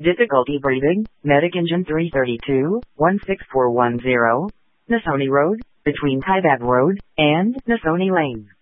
Difficulty breathing, Medic Engine 332, 16410, Nasoni Road, between Kaibab Road and Nasoni Lane.